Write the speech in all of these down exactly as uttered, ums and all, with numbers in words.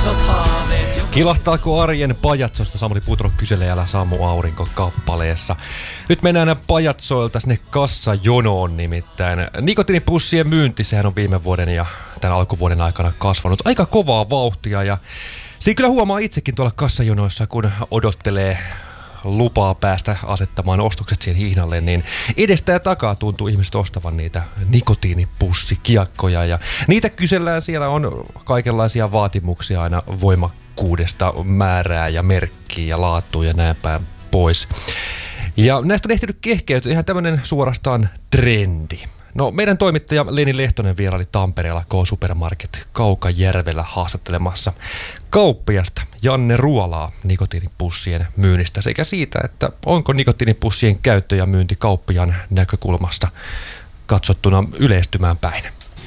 isot haaveet. Kilahtaako arjen pajatsosta, Samuli Putro kyselee Älä Samu Aurinko kappaleessa. Nyt mennään pajatsoilta sinne kassajonoon nimittäin. Nikotiinipussien myynti, sehän on viime vuoden ja tämän alkuvuoden aikana kasvanut aika kovaa vauhtia. Ja siinä kyllä huomaa itsekin tuolla kassajonoissa, kun odottelee lupaa päästä asettamaan ostokset siihen hihnalle, niin edestä ja takaa tuntuu ihmiset ostavan niitä nikotiinipussikiekkoja. Ja niitä kysellään, siellä on kaikenlaisia vaatimuksia aina voimakkuudesta, määrää ja merkkiä ja laatua ja näin päin pois. Ja näistä on ehtinyt kehkeytyä ihan tämmöinen suorastaan trendi. No, meidän toimittaja Leni Lehtonen vieraili Tampereella K-Supermarket Kaukajärvellä haastattelemassa kauppiasta Janne Ruolaa nikotiinipussien myynnistä sekä siitä, että onko nikotiinipussien käyttö ja myynti kauppiaan näkökulmasta katsottuna yleistymään päin.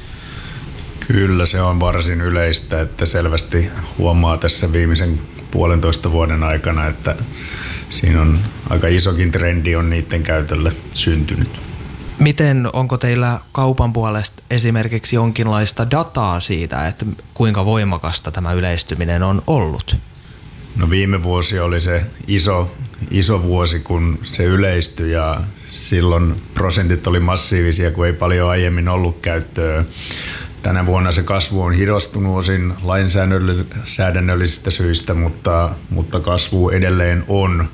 Kyllä se on varsin yleistä, että selvästi huomaa tässä viimeisen puolentoista vuoden aikana, että siinä on aika isokin trendi on niiden käytölle syntynyt. Miten, onko teillä kaupan puolesta esimerkiksi jonkinlaista dataa siitä, että kuinka voimakasta tämä yleistyminen on ollut? No viime vuosi oli se iso, iso vuosi, kun se yleistyi ja silloin prosentit oli massiivisia, kun ei paljon aiemmin ollut käyttöä. Tänä vuonna se kasvu on hidastunut osin lainsäädännöllisistä syistä, mutta, mutta kasvu edelleen on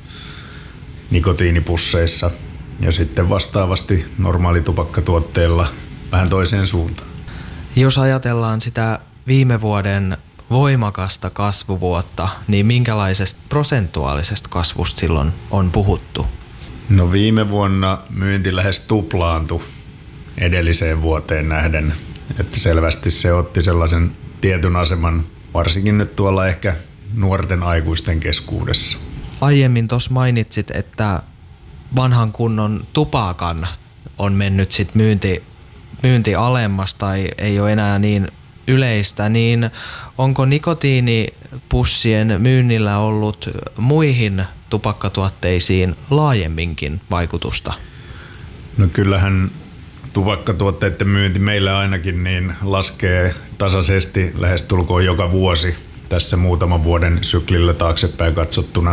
nikotiinipusseissa. Ja sitten vastaavasti normaalitupakkatuotteilla vähän toiseen suuntaan. Jos ajatellaan sitä viime vuoden voimakasta kasvuvuotta, niin minkälaisesta prosentuaalisesta kasvusta silloin on puhuttu? No viime vuonna myynti lähes tuplaantui edelliseen vuoteen nähden. Että selvästi se otti sellaisen tietyn aseman, varsinkin nyt tuolla ehkä nuorten aikuisten keskuudessa. Aiemmin tuossa mainitsit, että vanhan kunnon tupakan on mennyt sit myynti, myynti alemmas tai ei ole enää niin yleistä, niin onko nikotiinipussien myynnillä ollut muihin tupakkatuotteisiin laajemminkin vaikutusta? No kyllähän tupakkatuotteiden myynti meillä ainakin niin laskee tasaisesti lähestulkoon joka vuosi tässä muutaman vuoden syklillä taaksepäin katsottuna.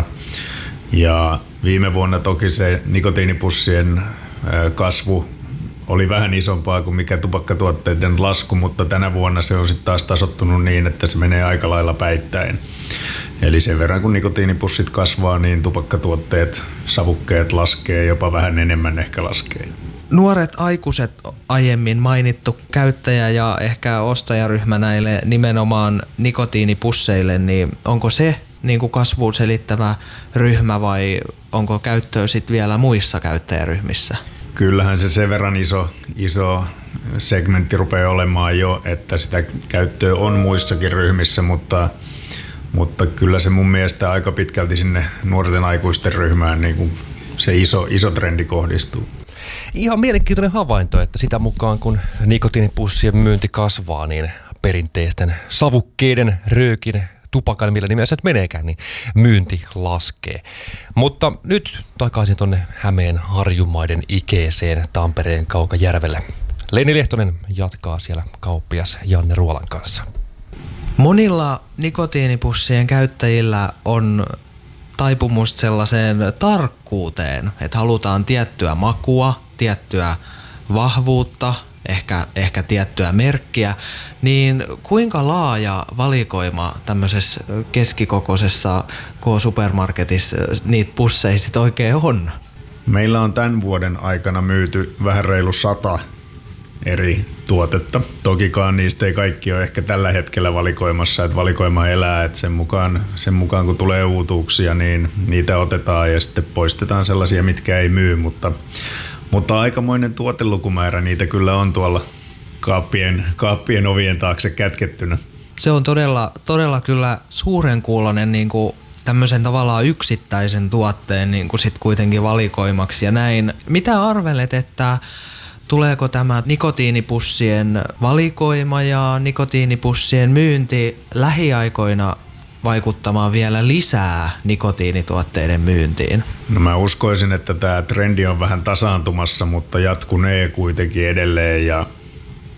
Ja viime vuonna toki se nikotiinipussien kasvu oli vähän isompaa kuin mikä tupakkatuotteiden lasku, mutta tänä vuonna se on sitten taas tasottunut niin, että se menee aika lailla päittäin. Eli sen verran kun nikotiinipussit kasvaa, niin tupakkatuotteet, savukkeet laskee, jopa vähän enemmän ehkä laskee. Nuoret aikuiset aiemmin mainittu käyttäjä ja ehkä ostajaryhmä näille nimenomaan nikotiinipusseille, niin onko se niin kuin kasvuun selittävä ryhmä vai onko käyttöä sitten vielä muissa käyttäjäryhmissä? Kyllähän se sen verran iso, iso segmentti rupeaa olemaan jo, että sitä käyttöä on muissakin ryhmissä, mutta, mutta kyllä se mun mielestä aika pitkälti sinne nuorten aikuisten ryhmään niin kuin se iso, iso trendi kohdistuu. Ihan mielenkiintoinen havainto, että sitä mukaan kun nikotiinipussien myynti kasvaa, niin perinteisten savukkeiden, röökin, tupakan, millä nimessä nyt meneekään, niin myynti laskee. Mutta nyt takaisin tuonne Hämeen harjumaiden ikeeseen Tampereen Kaukajärvelle. Leni Lehtonen jatkaa siellä kauppias Janne Ruolan kanssa. Monilla nikotiinipussien käyttäjillä on taipumus sellaiseen tarkkuuteen, että halutaan tiettyä makua, tiettyä vahvuutta, ehkä, ehkä tiettyä merkkiä, niin kuinka laaja valikoima tämmöisessä keskikokoisessa K-Supermarketissa niitä pusseja sit oikein on? Meillä on tämän vuoden aikana myyty vähän reilu sata eri tuotetta. Tokikaan niistä ei kaikki ole ehkä tällä hetkellä valikoimassa, että valikoima elää, että sen mukaan, sen mukaan kun tulee uutuuksia, niin niitä otetaan ja sitten poistetaan sellaisia, mitkä ei myy, mutta, mutta aikamoinen tuotelukumäärä niitä kyllä on tuolla kaappien, kaappien ovien taakse kätkettynä. Se on todella, todella kyllä suurenkuuloinen niin kuin tämmöisen tavallaan yksittäisen tuotteen niin kuin sit kuitenkin valikoimaksi ja näin. Mitä arvelet, että tuleeko tämä nikotiinipussien valikoima ja nikotiinipussien myynti lähiaikoina vaikuttamaan vielä lisää nikotiinituotteiden myyntiin? No mä uskoisin, että tämä trendi on vähän tasaantumassa, mutta jatkunee kuitenkin edelleen ja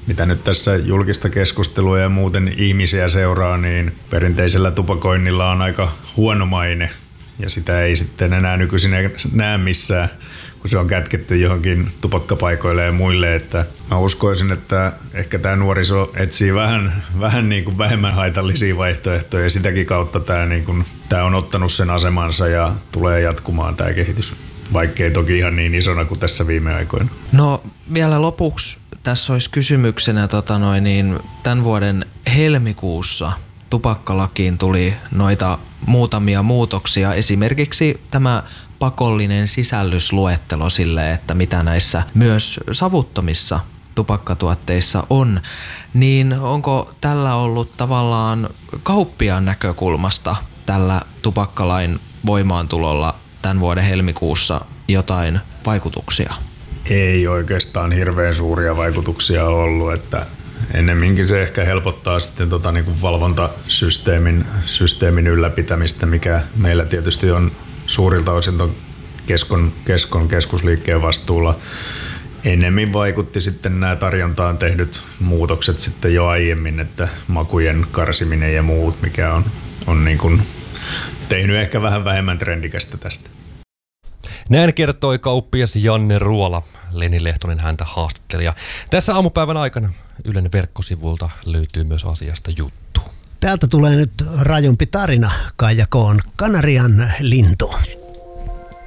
mitä nyt tässä julkista keskustelua ja muuten ihmisiä seuraa, niin perinteisellä tupakoinnilla on aika huono maine ja sitä ei sitten enää nykyisin näe missään, kun se on kätketty johonkin tupakkapaikoille ja muille. Että mä uskoisin, että ehkä tämä nuoriso etsii vähän, vähän niin kuin vähemmän haitallisia vaihtoehtoja ja sitäkin kautta tämä, niin kuin, tämä on ottanut sen asemansa ja tulee jatkumaan tämä kehitys. Vaikkei toki ihan niin isona kuin tässä viime aikoina. No vielä lopuksi tässä olisi kysymyksenä tota noin, niin tämän vuoden helmikuussa tupakkalakiin tuli noita muutamia muutoksia. Esimerkiksi tämä pakollinen sisällysluettelo sille, että mitä näissä myös savuttomissa tupakkatuotteissa on. Niin onko tällä ollut tavallaan kauppiaan näkökulmasta tällä tupakkalain voimaantulolla tämän vuoden helmikuussa jotain vaikutuksia? Ei oikeastaan hirveän suuria vaikutuksia ollut, että ennemminkin se ehkä helpottaa sitten tota niin kuin valvontasysteemin systeemin ylläpitämistä, mikä meillä tietysti on suurilta osin ton keskon, keskon keskusliikkeen vastuulla. Ennemmin vaikutti sitten nämä tarjontaan tehdyt muutokset sitten jo aiemmin, että makujen karsiminen ja muut, mikä on, on niin kuin tehnyt ehkä vähän vähemmän trendikästä tästä. Näin kertoi kauppias Janne Ruola. Leni Lehtonen häntä haastatteli. Ja tässä aamupäivän aikana Ylen verkkosivulta löytyy myös asiasta juttu. Täältä tulee nyt rajumpi tarina. Kaija Koon Kanarian lintu.